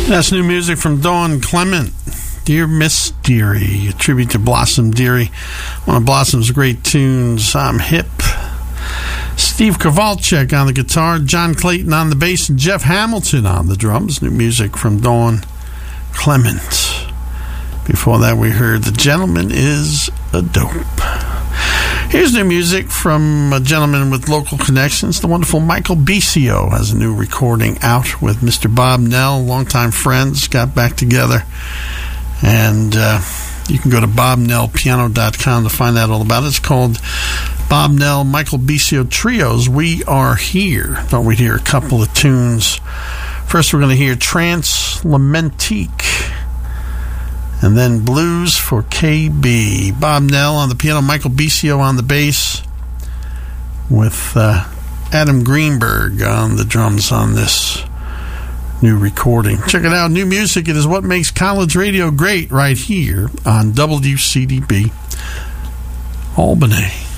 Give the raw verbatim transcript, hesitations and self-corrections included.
That's new music from Dawn Clement. Dear Miss Dearie, a tribute to Blossom Dearie, one of Blossom's great tunes. I'm Hip. Steve Kowalczyk on the guitar, John Clayton on the bass, and Jeff Hamilton on the drums. New music from Dawn Clement. Before that, we heard The Gentleman is a Dope. Here's new music from a gentleman with local connections. The wonderful Michael Bisio has a new recording out with Mister Bob Nell, longtime friends, got back together. And uh, you can go to bob nell piano dot com to find out all about it. It's called Bob Nell, Michael Bisio Trios, We Are Here. Thought we'd hear a couple of tunes. First, we're going to hear Trance Lamentique, and then Blues for K B. Bob Nell on the piano, Michael Bisio on the bass, with uh, Adam Greenberg on the drums on this new recording. Check it out. New music. It is what makes college radio great right here on W C D B Albany.